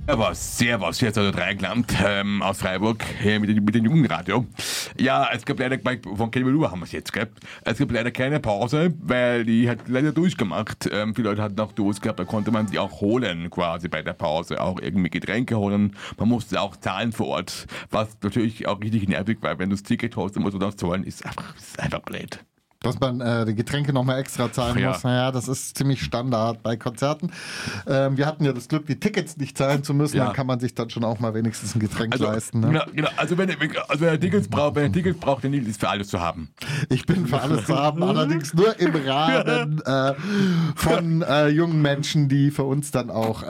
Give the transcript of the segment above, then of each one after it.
Servus, hier ist also Dreieckland aus Freiburg, hier mit dem Jugendradio. Ja, es gab leider, von Kelly haben wir es jetzt, gell? Es gab leider keine Pause, weil die hat leider durchgemacht. Viele Leute hatten auch Durst gehabt, da konnte man sie auch holen, quasi bei der Pause, auch irgendwie Getränke holen. Man musste auch zahlen vor Ort, was natürlich auch richtig nervig war, wenn du das Ticket holst, dann musst du das zahlen, ist einfach blöd. Dass man die Getränke nochmal extra zahlen muss. Naja, das ist ziemlich Standard bei Konzerten. Wir hatten ja das Glück, die Tickets nicht zahlen zu müssen. Dann kann man sich dann schon auch mal wenigstens ein Getränk leisten. Ne? Genau. Also wenn er Tickets braucht, der Nils ist für alles zu haben. Ich bin für alles zu haben, allerdings nur im Rahmen von jungen Menschen, die für uns dann auch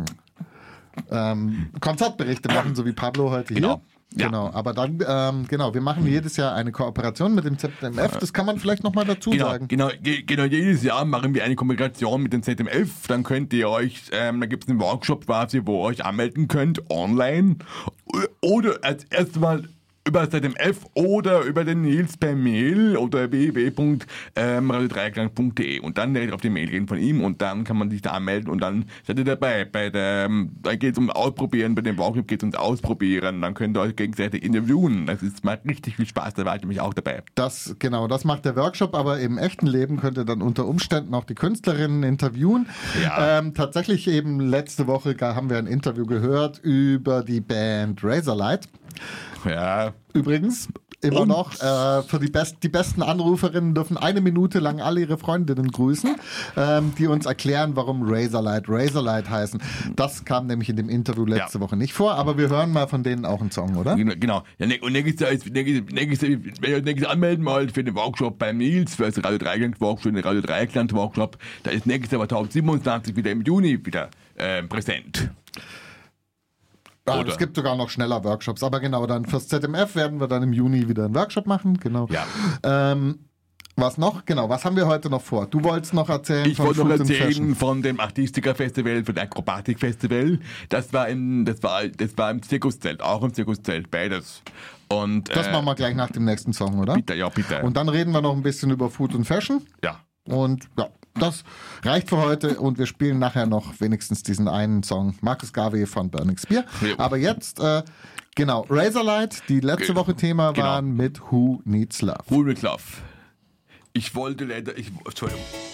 Konzertberichte machen, so wie Pablo heute hier. Genau. Genau, aber dann, wir machen jedes Jahr eine Kooperation mit dem ZMF, das kann man vielleicht nochmal dazu sagen. Genau, jedes Jahr machen wir eine Kommunikation mit dem ZMF, dann könnt ihr euch, da gibt es einen Workshop quasi, wo ihr euch anmelden könnt, online, oder als erstes Mal über das ZMF oder über den Nils per Mail oder www.radiodreieckland.de und dann direkt auf die Mail gehen von ihm und dann kann man sich da anmelden und dann seid ihr dabei. Dann geht es um Ausprobieren, bei dem Workshop geht es ums Ausprobieren, dann könnt ihr euch gegenseitig interviewen. Das macht richtig viel Spaß, da war ich nämlich auch dabei. Das macht der Workshop, aber im echten Leben könnt ihr dann unter Umständen auch die Künstlerinnen interviewen. Ja. Tatsächlich eben letzte Woche haben wir ein Interview gehört über die Band Razorlight. Ja. Übrigens, immer noch, für die besten Anruferinnen dürfen 1 Minute lang alle ihre Freundinnen grüßen, die uns erklären, warum Razorlight heißen. Das kam nämlich in dem Interview letzte Woche nicht vor, aber wir hören mal von denen auch einen Song, oder? Genau. Ja, und nächstes anmelden mal für den Workshop beim Nils, für das Radio Dreieckland Workshop, den Radio Dreieckland Workshop. Da ist nächstes Jahr 2027 wieder im Juni wieder präsent. Ja, es gibt sogar noch schneller Workshops, aber genau, dann fürs ZMF werden wir dann im Juni wieder einen Workshop machen, genau. Ja. Was noch? Genau, was haben wir heute noch vor? Du wolltest noch erzählen Ich wollte noch erzählen von dem Artistiker-Festival, von dem Akrobatik-Festival. Das war im Zirkuszelt, auch im Zirkuszelt, beides. Und, das machen wir gleich nach dem nächsten Song, oder? Bitte. Und dann reden wir noch ein bisschen über Food und Fashion. Ja. Und ja, das reicht für heute und wir spielen nachher noch wenigstens diesen einen Song, Marcus Garvey von Burning Spear. Ja. Aber jetzt, Razorlight, die letzte Woche Thema waren mit Who Needs Love. Who Needs Love. Entschuldigung.